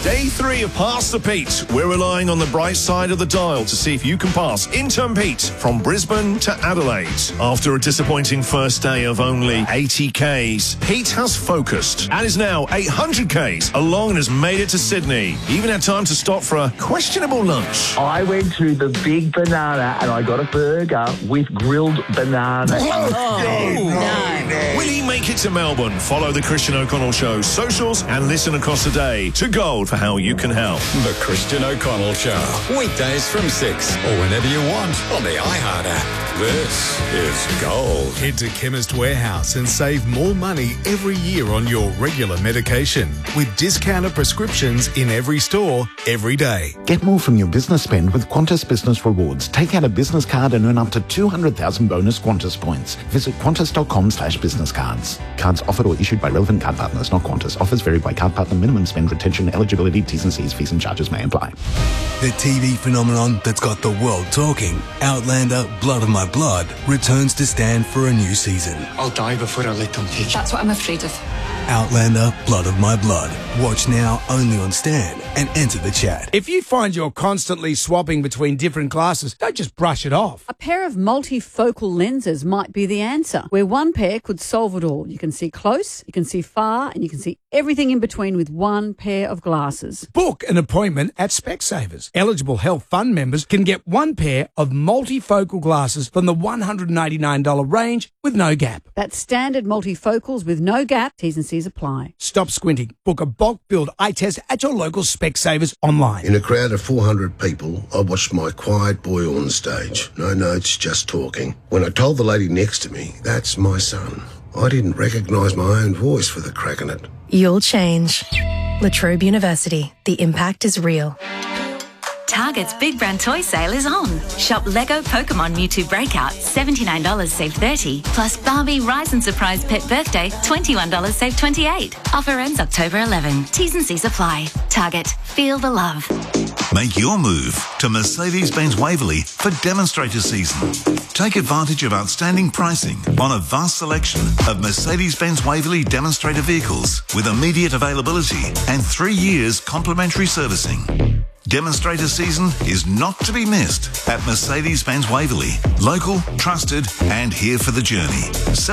Day 3 of Pass the Pete. We're relying on the bright side of the dial to see if you can pass Intern Pete from Brisbane to Adelaide. After a disappointing first day of only 80 Ks, Pete has focused and is now 800 Ks along and has made it to Sydney. He even had time to stop for a questionable lunch. I went to the Big Banana and I got a burger with grilled banana. No. Will he make it to Melbourne? Follow the Christian O'Connell Show socials and listen across the day to Gold for how you can help. The Christian O'Connell Show. Weekdays from 6 or whenever you want on the iHeart app. This is Gold. Head to Chemist Warehouse and save more money every year on your regular medication with discounted prescriptions in every store, every day. Get more from your business spend with Qantas Business Rewards. Take out a business card and earn up to 200,000 bonus Qantas points. Visit qantas.com/business cards. Cards offered or issued by relevant card partners, not Qantas. Offers vary by card partner. Minimum spend, retention, eligibility, T's and C's, fees and charges may apply. The TV phenomenon that's got the world talking, Outlander, Blood of My Blood, returns to Stan for a new season. I'll die before I let them take you. That's what I'm afraid of. Outlander, Blood of My Blood. Watch now only on Stan and enter the chat. If you find you're constantly swapping between different glasses, don't just brush it off. A pair of multifocal lenses might be the answer, where one pair could solve it all. You can see close, you can see far, and you can see everything in between with one pair of glasses. Book an appointment at Specsavers. Eligible Health Fund members can get one pair of multifocal glasses from the $189 range with no gap. That's standard multifocals with no gap. T's and C's apply. Stop squinting. Book a bulk build eye test at your local Specsavers online. In a crowd of 400 people, I watched my quiet boy on stage. No notes, just talking. When I told the lady next to me, that's my son, I didn't recognise my own voice for the crack in it. You'll change. La Trobe University. The impact is real. Target's Big Brand Toy Sale is on. Shop Lego Pokemon Mewtwo Breakout, $79 save $30. Plus Barbie Rise and Surprise Pet Birthday, $21 save $28. Offer ends October 11. T's and C's apply. Target. Feel the love. Make your move to Mercedes-Benz Waverley for demonstrator season. Take advantage of outstanding pricing on a vast selection of Mercedes-Benz Waverley demonstrator vehicles with immediate availability and 3 years complimentary servicing. Demonstrator season is not to be missed at Mercedes-Benz Waverley. Local, trusted, and here for the journey.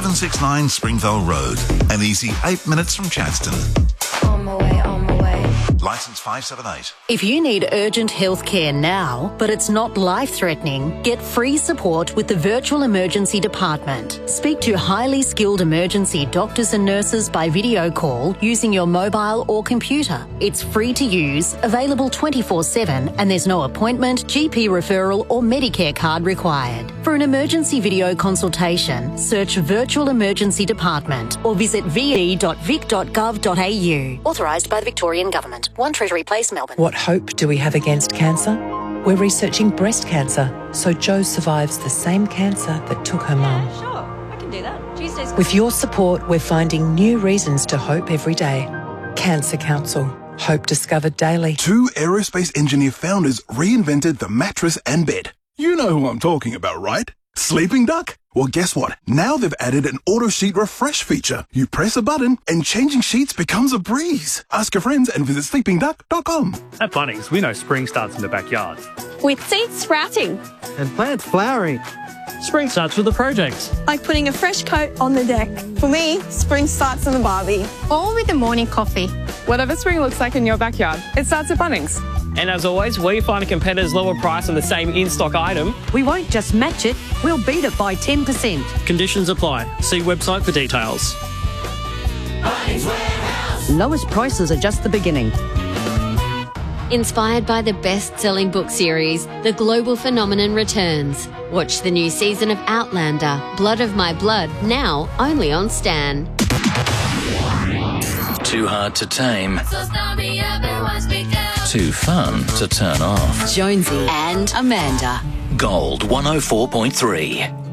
769 Springvale Road. An easy 8 minutes from Chadstone. On my way, on my way. Licence 578. If you need urgent health care now, but it's not life-threatening, get free support with the Virtual Emergency Department. Speak to highly skilled emergency doctors and nurses by video call using your mobile or computer. It's free to use, available 24/7, and there's no appointment, GP referral or Medicare card required. For an emergency video consultation, search Virtual Emergency Department or visit ve.vic.gov.au. Authorised by the Victorian Government. 1 Treasury Place, Melbourne. What hope do we have against cancer? We're researching breast cancer, so Jo survives the same cancer that took her mum. Sure, I can do that. Tuesdays. With your support, we're finding new reasons to hope every day. Cancer Council. Hope discovered daily. 2 aerospace engineer founders reinvented the mattress and bed. You know who I'm talking about, right? Sleeping Duck? Well, guess what? Now they've added an auto sheet refresh feature. You press a button and changing sheets becomes a breeze. Ask your friends and visit sleepingduck.com. At Bunnings, we know spring starts in the backyard. With seeds sprouting. And plants flowering. Spring starts with a project. Like putting a fresh coat on the deck. For me, spring starts in the barbie. Or with a morning coffee. Whatever spring looks like in your backyard, it starts at Bunnings. And as always, where you find a competitor's lower price on the same in-stock item, we won't just match it, we'll beat it by 10%. Conditions apply. See website for details. Bunnings Warehouse. Lowest prices are just the beginning. Inspired by the best-selling book series, The Global Phenomenon returns. Watch the new season of Outlander, Blood of My Blood, now only on Stan. Too hard to tame. Too fun to turn off. Jonesy and Amanda. Gold 104.3.